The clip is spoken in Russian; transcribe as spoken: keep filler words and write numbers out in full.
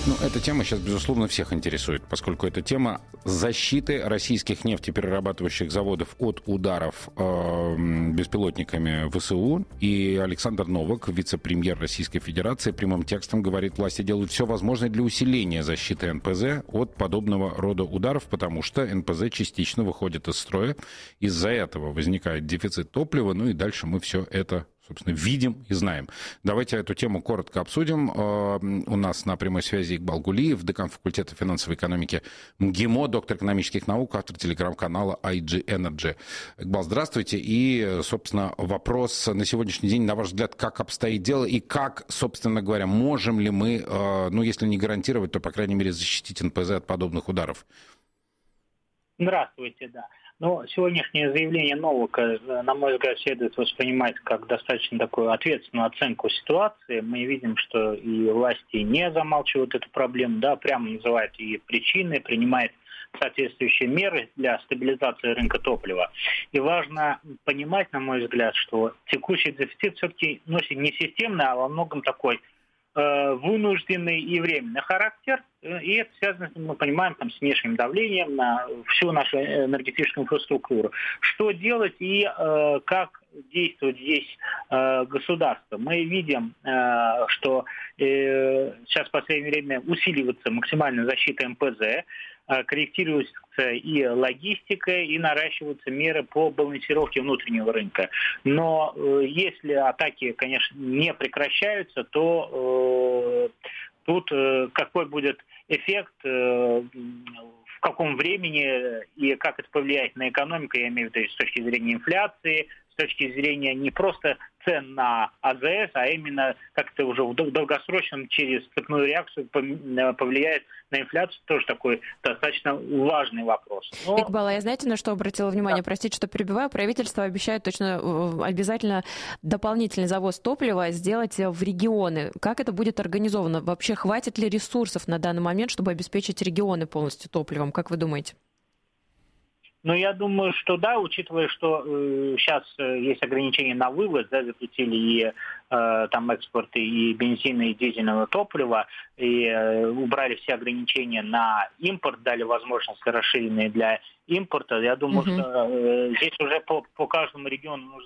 Ну, эта тема сейчас, безусловно, всех интересует, поскольку это тема защиты российских нефтеперерабатывающих заводов от ударов э, беспилотниками ВСУ. И Александр Новак, вице-премьер Российской Федерации, прямым текстом говорит, власти делают все возможное для усиления защиты эн пэ зэ от подобного рода ударов, потому что эн пэ зэ частично выходит из строя. Из-за этого возникает дефицит топлива, ну и дальше мы все это, собственно, видим и знаем. Давайте эту тему коротко обсудим. У нас на прямой связи Игбал Гулиев, декан факультета финансовой экономики МГИМО, доктор экономических наук, автор телеграм-канала ай джи Energy. Игбал, здравствуйте. И, собственно, вопрос на сегодняшний день, на ваш взгляд, как обстоит дело и как, собственно говоря, можем ли мы, ну, если не гарантировать, то, по крайней мере, защитить эн пэ зэ от подобных ударов? Здравствуйте, да. Но сегодняшнее заявление Новака, на мой взгляд, следует воспринимать как достаточно такую ответственную оценку ситуации. Мы видим, что и власти не замалчивают эту проблему, да, прямо называют ее причины, принимают соответствующие меры для стабилизации рынка топлива. И важно понимать, на мой взгляд, что текущий дефицит все-таки носит не системный, а во многом такой вынужденный и временный характер, и это связано, мы понимаем, там, с внешним давлением на всю нашу энергетическую инфраструктуру. Что делать и э, как действует здесь э, государство? Мы видим, э, что э, сейчас в последнее время усиливается максимальная защита эн пэ зэ, корректируется и логистика, и наращиваются меры по балансировке внутреннего рынка. Но э, если атаки, конечно, не прекращаются, то э, тут э, какой будет эффект, э, в каком времени и как это повлияет на экономику, я имею в виду с точки зрения инфляции, с точки зрения не просто цен на а зэ эс, а именно как-то уже в долгосрочном через цепную реакцию повлияет на инфляцию, тоже такой достаточно важный вопрос. Но... Игбал, а я знаете, на что обратила внимание? Да. Простите, что перебиваю. Правительство обещает точно обязательно дополнительный завоз топлива сделать в регионы. Как это будет организовано? Вообще хватит ли ресурсов на данный момент, чтобы обеспечить регионы полностью топливом? Как вы думаете? Ну, я думаю, что да, учитывая, что э, сейчас э, есть ограничения на вывоз, да, запретили и э, там экспорт и бензина, и дизельного топлива, и э, убрали все ограничения на импорт, дали возможности расширенные для импорта. Я думаю, mm-hmm. что э, здесь уже по, по каждому региону нужно